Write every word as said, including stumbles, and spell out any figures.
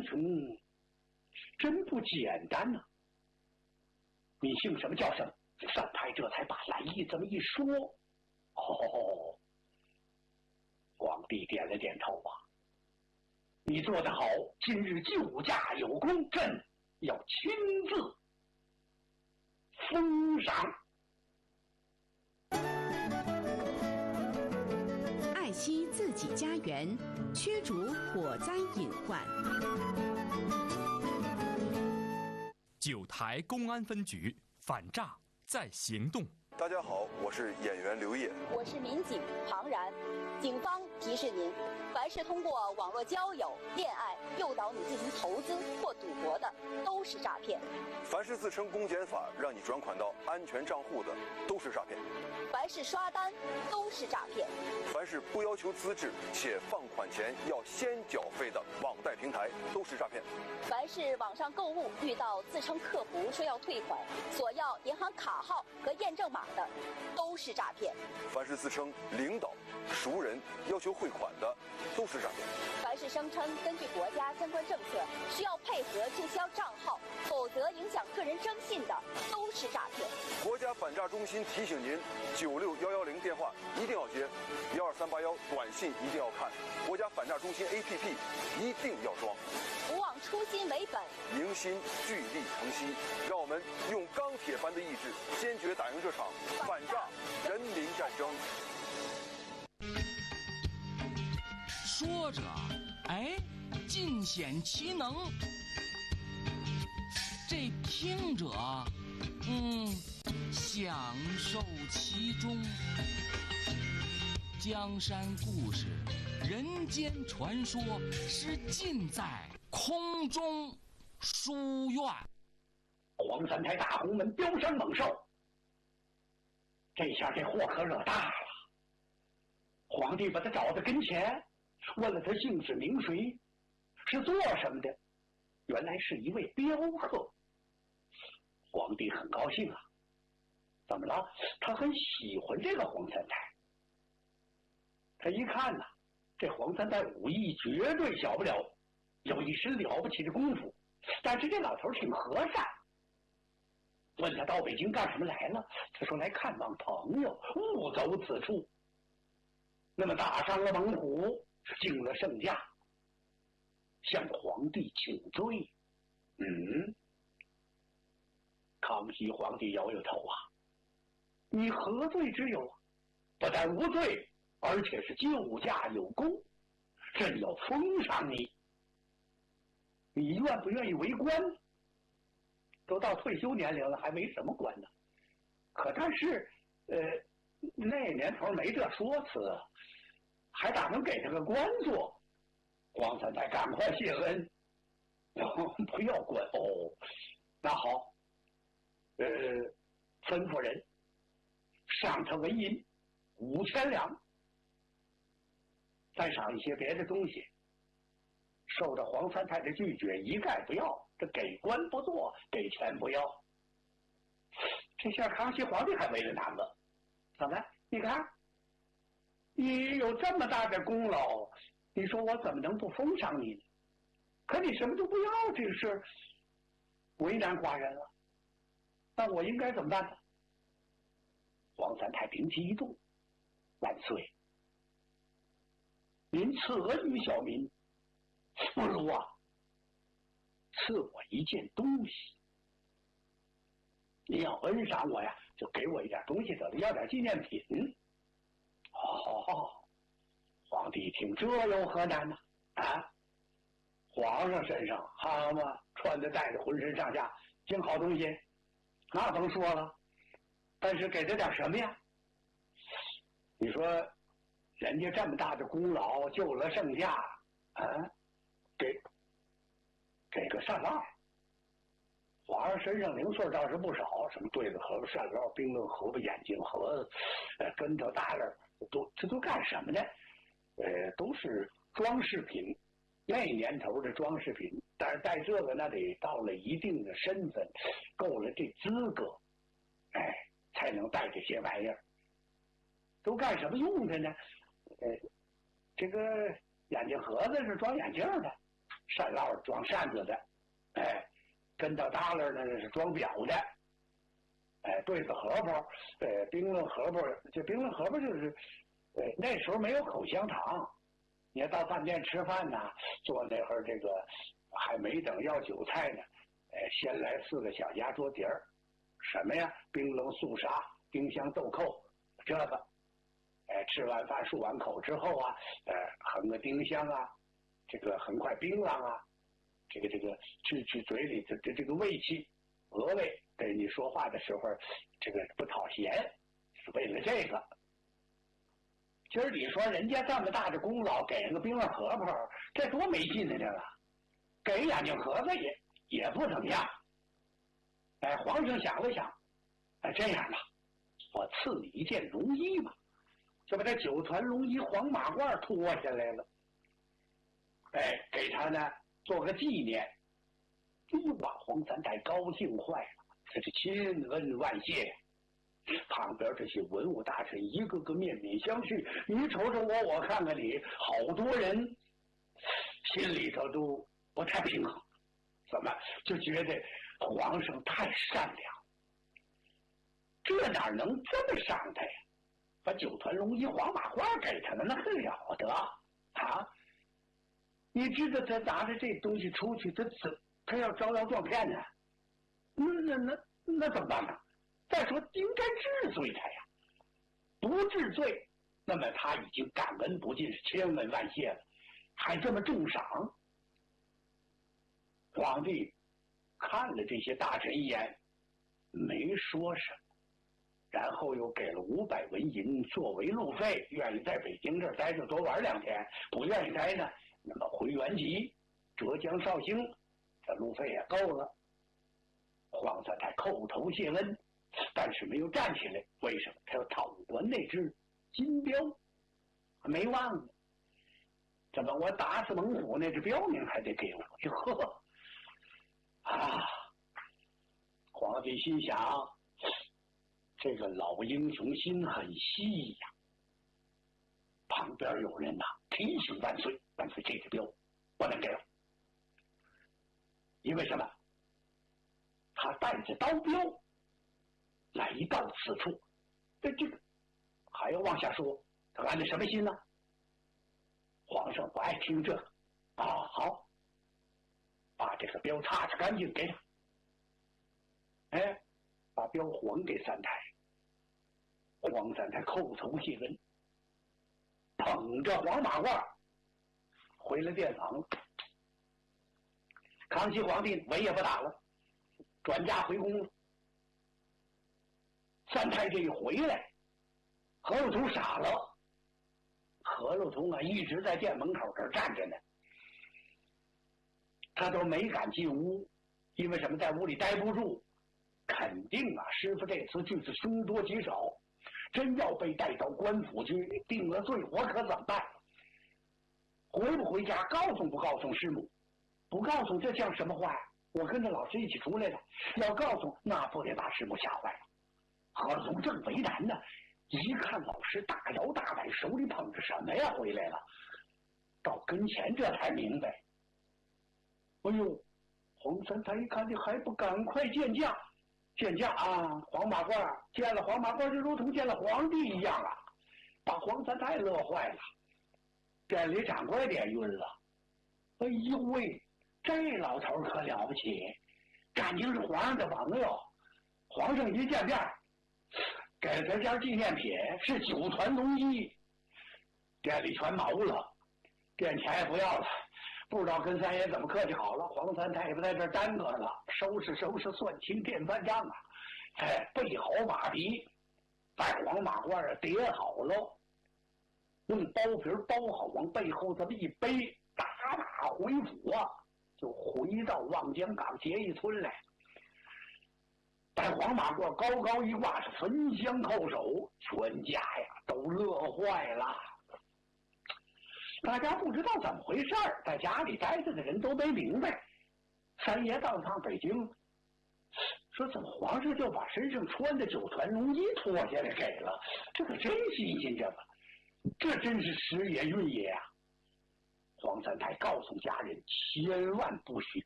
穷，真不简单呐、啊！你姓什么叫什么？三太这才把来意这么一说，哦，皇帝点了点头啊。你做得好，今日救驾有功，朕要亲自封赏。 爱惜自己家园，驱逐火灾隐患。 九台公安分局反诈在行动。 大家好，我是演员刘烨， 我是民警庞然。警方提示您，凡是通过网络交友、恋爱诱导你进行投资或赌博的，都是诈骗。 凡是自称公检法让你转款到安全账户的，都是诈骗。 凡是刷单，都是诈骗。 凡是不要求资质且放款前要先缴费的网贷平台，都是诈骗。 凡是网上购物遇到自称客服说要退款，索要银行卡号和验证码的，都是诈骗。 凡是自称领导、熟人要求汇款的，都是诈骗。 凡是声称根据国家相关政策需要配合注销账号，否则影响个人征信的，都是诈骗。 国家反诈中心提醒您：九六幺幺零电话一定要接，幺二三八幺短信一定要看，国家反诈中心 A P P 一定要装。 不忘初心为本， 凝心聚力成溪，让我们用钢铁般的意志，坚决打赢这场反诈人民战争。 说着，哎，尽显其能；这听者，嗯，享受其中。江山故事，人间传说，是尽在空中书院。 黄三台大红门彪山猛兽，这下这祸可惹大了。皇帝把他找到跟前，问了他姓氏名谁，是做什么的，原来是一位镖客。皇帝很高兴啊，怎么了？他很喜欢这个黄三台。他一看呐、啊，这黄三台武艺绝对小不了，有一身了不起的功夫，但是这老头挺和善。问他到北京干什么来了，他说来看望朋友，勿走此处。那么打上了猛虎，敬了圣驾，向皇帝请罪。嗯，康熙皇帝摇摇头啊，你何罪之有啊？不但无罪，而且是救驾有功，朕要封赏你。你愿不愿意为官？都到退休年龄了，还没什么官呢。可但是，呃，那年头没这说辞，还打算给他个官做。黄三台赶快谢恩，不要官哦。那好，呃，吩咐人赏他纹银五千两，再赏一些别的东西。受到黄三太的拒绝，一概不要。这给官不做，给钱不要。这下康熙皇帝还为了难了，怎么？你看，你有这么大的功劳，你说我怎么能不封赏你呢？可你什么都不要，这个事为难寡人了。那我应该怎么办呢？黄三太灵机一动，万岁！您赐恩于小民，不如啊，赐我一件东西。你要恩赏我呀，就给我一点东西得了，要点纪念品。哦，皇帝一听，这有何难呢？啊，皇上身上好嘛，穿的戴的浑身上下净好东西，那甭说了。但是给他点什么呀？你说人家这么大的功劳，救了圣驾啊，给给个扇蜡。皇上身上零碎倒是不少，什么对子盒子、扇料、冰棍盒子、眼镜盒子、呃跟头耷拉，都这都干什么呢？呃，都是装饰品，那年头的装饰品。但是带这个那得到了一定的身份，够了这资格，哎，才能带这些玩意儿。都干什么用的呢？呃，这个眼镜盒子是装眼镜的， 扇烙装扇子的，哎，跟到耷拉呢是装表的，哎，对子荷包，呃，冰冷荷包，这冰冷荷包就是，呃，那时候没有口香糖，你要到饭店吃饭呢，做那会儿这个还没等要酒菜呢，哎，先来四个小鸭桌底儿，什么呀？冰冷素沙、丁香豆蔻，这个，哎，吃完饭漱完口之后啊，呃，横个丁香啊，这个横块槟榔啊，这个这个去去嘴里这这这个胃气，额外跟你说话的时候，这个不讨嫌，是为了这个。今儿你说人家这么大的功劳，给人个冰冷荷包，这多没劲呢！这个给眼镜盒子也也不怎么样。哎，皇上想了想，哎，这样吧，我赐你一件龙衣吧，就把这九团龙衣黄马褂脱下来了，哎，给他呢做个纪念。哎呦啊，黄三太高兴坏了，这是千恩万谢。旁边这些文武大臣一个个面面相觑，你瞅瞅我，我看看你，好多人心里头都不太平衡，怎么就觉得皇上太善良，这哪能这么伤他呀？把九团龙衣黄马褂给他了，那可了得啊！你知道他拿着这东西出去，他怎他要招摇撞骗呢？那那那那怎么办呢？再说应该治罪他呀，不治罪，那么他已经感恩不尽，是千恩万谢了，还这么重赏。皇帝看了这些大臣一眼，没说什么，然后又给了五百文银作为路费，愿意在北京这儿待着多玩两天，不愿意待呢，那么回原籍浙江绍兴，这路费也够了。黄三太叩头谢恩，但是没有站起来，为什么？他要讨还那只金镖，没忘了。怎么我打死猛虎那只镖名还得给我？呵，啊！皇帝心想，这个老英雄心很细呀。旁边有人呐、啊，提醒万岁，万岁，这只镖不能给我，因为什么？他带着刀镖来到此处，这这个还要往下说，他安的什么心呢？皇上不爱听这个啊，好，把这个镖擦拭干净给他，哎，把镖还给三太。黄三太叩头谢恩，捧着黄马褂回了殿堂了。康熙皇帝围也不打了，转嫁回宫了。三太这一回来，何禄通傻了。何禄通啊，一直在殿门口这儿站着呢，他都没敢进屋，因为什么？在屋里待不住，肯定啊，师傅这次就是凶多吉少，真要被带到官府去定了罪，我可怎么办？回不回家？告诉不告诉师母？不告诉，这像什么话呀？我跟着老师一起出来的，要告诉，那不得把师母吓坏了。何禄通正为难呢，一看老师大摇大摆，手里捧着什么呀？回来了，到跟前这才明白。哎呦，黄三太一看，你还不赶快见驾？见驾啊！黄马褂见了黄马褂，就如同见了皇帝一样啊，把黄三太乐坏了。店里掌柜的也晕了。哎呦喂，这老头可了不起，感情是皇上的朋友。皇上一见面，给他件纪念品，是九团龙衣。店里全毛了，店钱也不要了，不知道跟三爷怎么客气好了。黄三太也不在这儿耽搁了，收拾收拾，算清电饭账啊！哎，备好马蹄，把黄马褂啊叠好喽，用包皮包好，往背后这么一背，打马回府啊，就回到望江港结义村来。把黄马褂高高一挂，是焚香叩首，全家呀都乐坏了。大家不知道怎么回事儿，在家里待着的人都没明白。三爷到趟北京，说怎么皇上就把身上穿的九团龙衣脱下来给了，这可真新鲜，这个这真是时也运也啊！ 黄三台告诉家人，千万不许